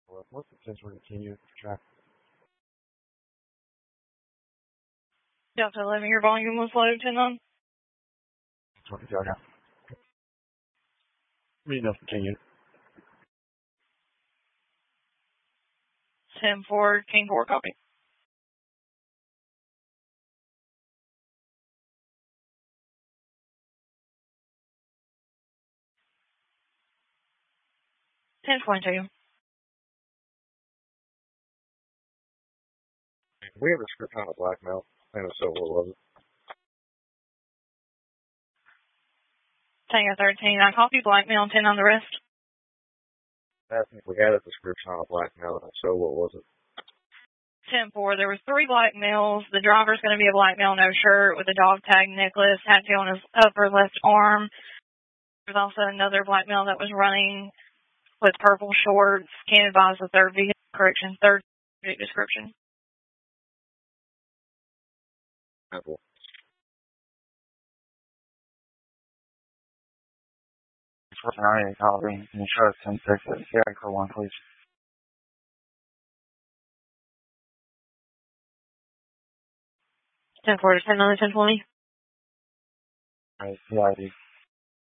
What's the potential continue for traffic? Delta 11, your volume was low, 10 on. 20 Delta. Read enough continue. 10-4, King 4, copy. Ten 22. We have a script on a blackmail. And so what was it? Tango 13, I copy, blackmail, 10 on the rest. Asking if we had a description on a blackmail, and so what was it? 10-4, there was 3 black males. The driver's going to be a black male, no shirt, with a dog tag necklace, tattoo on his upper left arm. There's also another black male that was running with purple shorts. Can't advise the third vehicle, third description. Apple. Alright, copy. Can you show us 10-6 at for 1, please? 10-4 to 10 on the 10-20. Alright, CID.